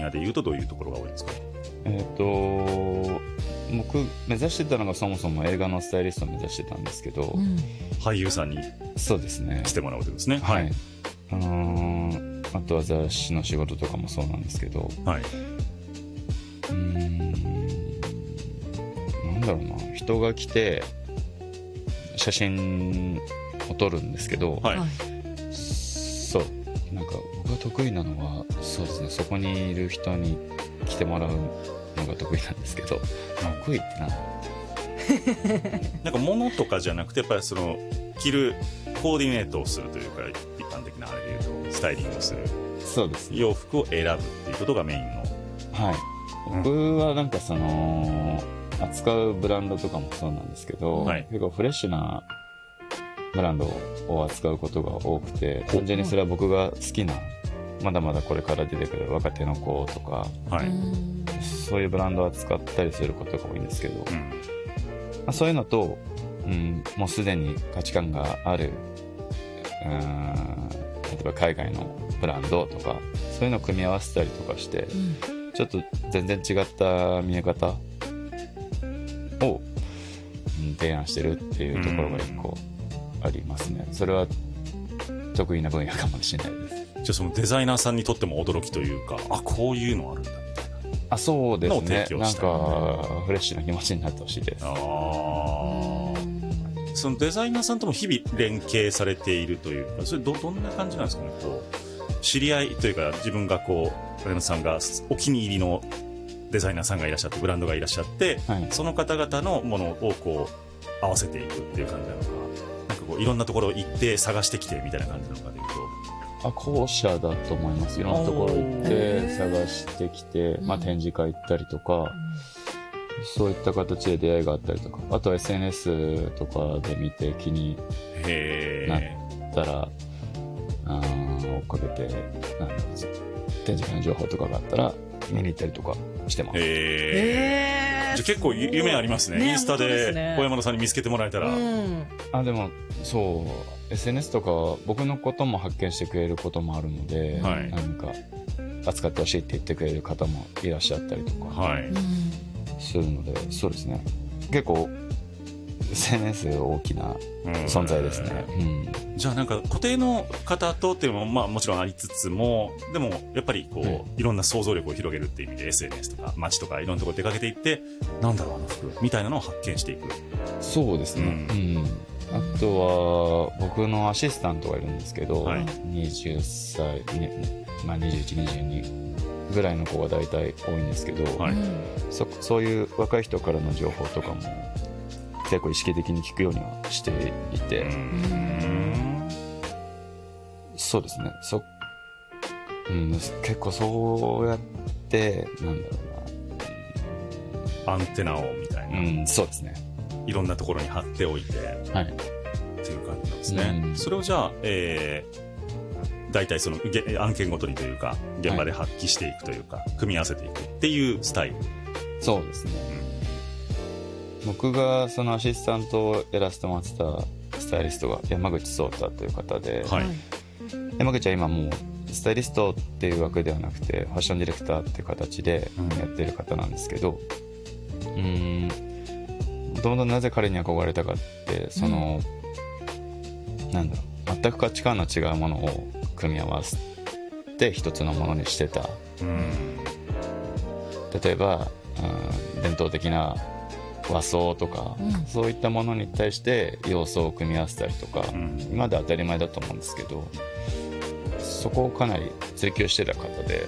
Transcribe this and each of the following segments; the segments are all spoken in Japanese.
野でいうとどういうところが多いですか？ 僕目指してたのがそもそも映画のスタイリストを目指してたんですけど、 俳優さんにそうですねしてもらうということですね。 はい、あとは雑誌の仕事とかもそうなんですけど、 はい、 なんだろうな、人が来て写真を撮るんですけど、 はい、 そうなんか僕が得意なのはそうですね、そこにいる人に来てもらうのが得意なんですけど、得意ってなんか物とかじゃなくてやっぱりその着るコーディネートをするというか、一般的なあれでいうとスタイリングをする、 そうですね、 洋服を選ぶっていうことがメインの。 はい、僕はなんかその扱うブランドとかもそうなんですけど、 はい、 結構フレッシュなブランドを扱うことが多くて、単純にそれは僕が好きなまだまだこれから出てくる若手の子とか、 はい、 そういうブランドを扱ったりすることが多いんですけど、そういうのと、もうすでに価値観がある、例えば海外のブランドとかそういうのを組み合わせたりとかして、ちょっと全然違った見え方を、提案してるっていうところが一個ありますね。それは得意な分野かもしれないです。 じゃあそのデザイナーさんにとっても驚きというか、あ、こういうのあるんだみたいな。 そうですね、なんのを提供したかフレッシュな気持ちになってほしいです。 そのデザイナーさんとも日々連携されているというか、それ どんな感じなんですかね。こう知り合いというか、自分がこう上野さんがお気に入りのデザイナーさんがいらっしゃって、ブランドがいらっしゃって、はい、その方々のものをこう合わせていくっていう感じなのか、なんかこういろんなところ行って探してきてみたいな感じなのかでいうと、 後者だと思います。いろんなところ行って探してきて、展示会行ったりとか、そういった形で出会いがあったりとか、あとは SNS とかで見て気になったら追っかけて、展示会の情報とかがあったら見に行ったりとかしてます。 じゃあ結構夢ありますね。インスタで小山田さんに見つけてもらえたら、 でもそう SNS とか僕のことも発見してくれることもあるので、はい、なんか扱ってほしいって言ってくれる方もいらっしゃったりとか、はい、するので、そうですね、結構 SNS 大きな存在ですね。 じゃあなんか固定の方とっていうのももちろんありつつも、でもやっぱりこう、いろんな想像力を広げるっていう意味で SNS とか街とかいろんなところ出かけていって、なんだろうあの服みたいなのを発見していく。そうですね、 あとは僕のアシスタントがいるんですけど、はい、20歳、21、22ぐらいの子が大体多いんですけど、はい、そういう若い人からの情報とかも結構意識的に聞くようにはしていて、そうですね、結構そうやってなんだろうな、アンテナをみたいな、 そうですね、 いろんなところに貼っておいて、はい、っていう感じなんですね。それをじゃあ、大体その案件ごとにというか現場で発揮していくというか、組み合わせていくっていうスタイル。 そうですね、僕がそのアシスタントをやらせてもらってたスタイリストが山口壮太という方で、はい、山口は今もうスタイリストっていう枠ではなくてファッションディレクターっていう形でやってる方なんですけど、どんどんなぜ彼に憧れたかって、その、なんだろう、全く価値観の違うものを組み合わせて一つのものにしてた、例えば、伝統的な和装とか、そういったものに対して要素を組み合わせたりとか、今では当たり前だと思うんですけど、そこをかなり追求してた方で、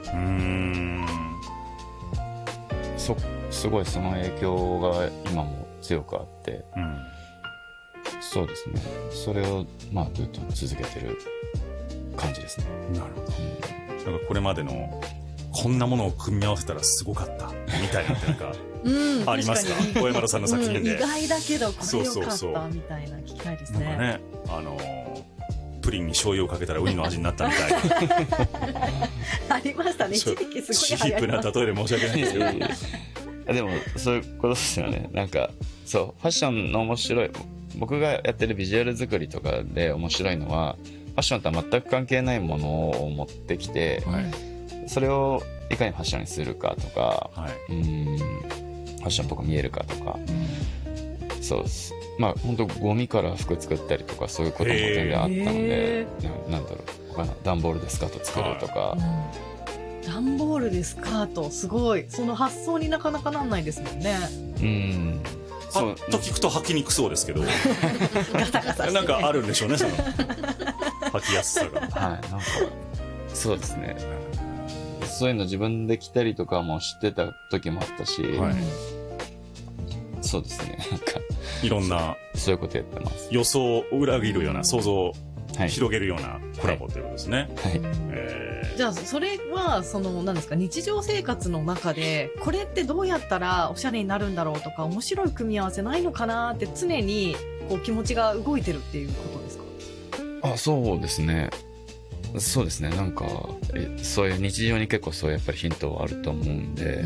すごいその影響が今も強くあって、そうですね、それをずっと続けてる感じですね。 なるほど、なんかこれまでのこんなものを組み合わせたらすごかったみたいなってなんかありますか？小山田さんの作品で、 意外だけどこれよかったみたいな聞きたいですね。 なんかね、プリンに醤油をかけたらウニの味になったみたいなありましたね、一時期すごい流行りました。 チープな例えで申し訳ないんですけどでもそういうことですよね。なんかそうファッションの面白い、僕がやってるビジュアル作りとかで面白いのは、ファッションとは全く関係ないものを持ってきて、 それをいかにファッションにするかとか、 はい、 ファッションっぽく見えるかとか、そうです。まあ本当ゴミから服作ったりとかそういうことも全然あったので、なんだろう、他の段ボールでスカート作るとか、 段ボールでスカート、すごい。その発想になかなかなんないですもんね。 そうと聞くと履きにくそうですけどガタガタして、 なんかあるんでしょうね、その履きやすさが。 はい、なんかそうですね。そういうの自分で着たりとかもしてた時もあったし、はい、そうですね。なんかいろんなそういうことやってます。 予想を裏切るような、想像を広げるようなコラボということですね。 はい。 じゃあそれは何ですか、日常生活の中でこれってどうやったらおしゃれになるんだろうとか、面白い組み合わせないのかなって常にこう気持ちが動いてるっていうことですか？ そうですね。そうですね。なんかそういう日常に結構そういうやっぱりヒントはあると思うんで、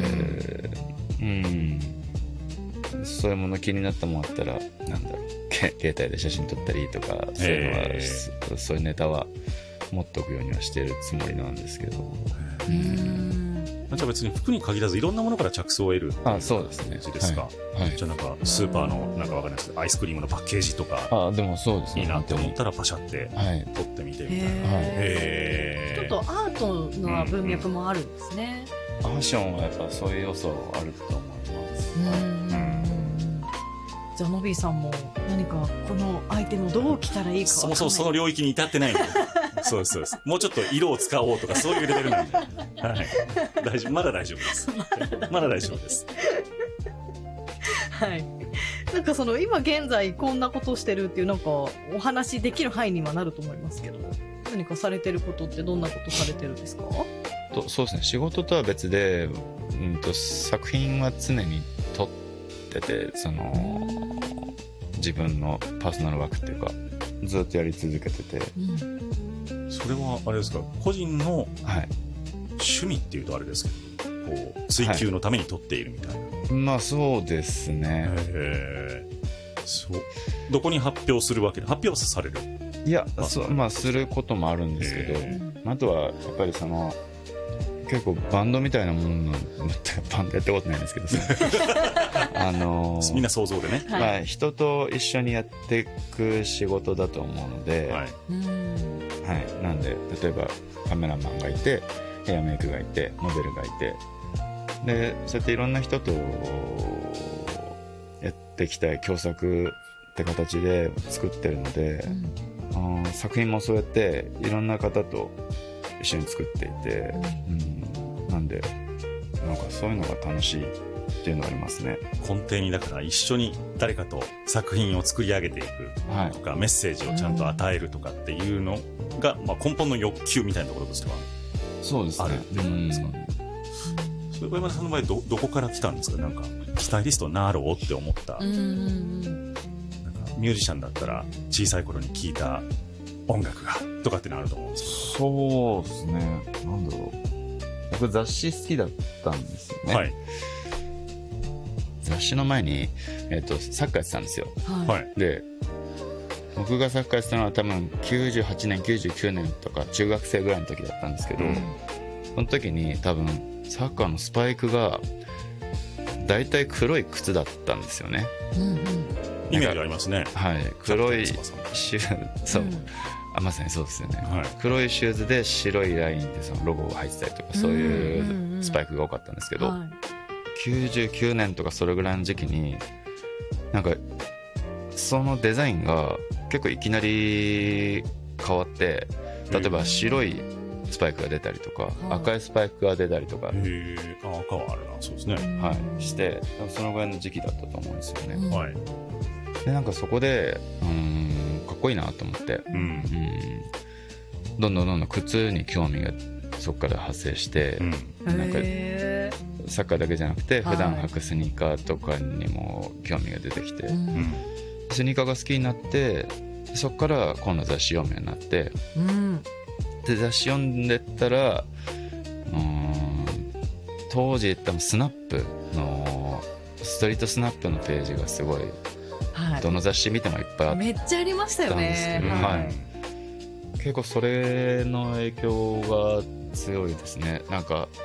そういうもの気になったものあったら、なんだろう、携帯で写真撮ったりとか、そういうのは、そういうネタは持っておくようにはしてるつもりなんですけど。 じゃあ別に服に限らずいろんなものから着想を得るっていうそうですね。 ですか。はい。じゃあなんかスーパーのなんかわかんないですけど、アイスクリームのパッケージとか、 でもそうですね。 いいなって思ったらパシャって撮ってみてみたいな。 ちょっとアートの文脈もあるんですね。 ファッションはやっぱそういう要素あると思います。 じゃあノビーさんも何かこのアイテムをどう着たらいいかそもそもその領域に至ってないんでそうですそうです。もうちょっと色を使おうとかそういうレベルなんで、はい、まだ大丈夫ですまだ大丈夫です。 はい。なんか今現在こんなことをしてるっていうなんかお話できる範囲にはなると思いますけど、何かされてることってどんなことされてるんですか？ そうですね。仕事とは別で、作品は常に撮ってて、自分のパーソナルワークっていうかずっとやり続けてて、 それはあれですか、個人の趣味っていうとあれですけど、こう追求のために撮っているみたいな。 まあそうですね。 そう。どこに発表するわけで、発表される？ いや、まあすることもあるんですけど、あとはやっぱり結構バンドみたいなものバンドやったことないんですけどみんな想像でね、 まあ、人と一緒にやっていく仕事だと思うので、はい、なんで例えばカメラマンがいてヘアメイクがいてモデルがいて、でそうやっていろんな人とやっていきたい共作って形で作ってるので、作品もそうやっていろんな方と一緒に作っていて、なんでなんかそういうのが楽しいっていうのがありますね。 根底にだから一緒に誰かと作品を作り上げていくとか、メッセージをちゃんと与えるとかっていうのが、まあ、根本の欲求みたいなところとしてはそうですね、 あるってことですか。それ小山さんの場合どこから来たんですか？なんかスタイリストになろうって思った、なんかミュージシャンだったら小さい頃に聴いた音楽がとかってのあると思うんですけど。 そうですね、なんだろう、僕雑誌好きだったんですよね、はい、雑誌の前に、サッカーやってたんですよ、はい、で僕がサッカーやってたのは多分98年99年とか中学生ぐらいの時だったんですけど、その時に多分サッカーのスパイクがだいたい黒い靴だったんですよね、 イメージありますね。 はい、黒いシューズ、そう、まさにそうですよね、はい、黒いシューズで白いラインでそのロゴが入ってたりとか、そういうスパイクが多かったんですけど、99年とかそれぐらいの時期になんかそのデザインが結構いきなり変わって、例えば白いスパイクが出たりとか、赤いスパイクが出たりとか、 赤はあるな、そうですね、 はい、してそのぐらいの時期だったと思うんですよね、はい、でなんかそこでかっこいいなと思って、どんどん靴に興味がそこから発生して、なんかサッカーだけじゃなくて普段履くスニーカーとかにも興味が出てきて、スニーカーが好きになって、そこから今度雑誌読むようになって、で雑誌読んでったら当時多分スナップのストリートスナップのページがすごい、どの雑誌見てもいっぱいあったんですけど、 めっちゃありましたよね、 結構それの影響があっ強いですね。なんか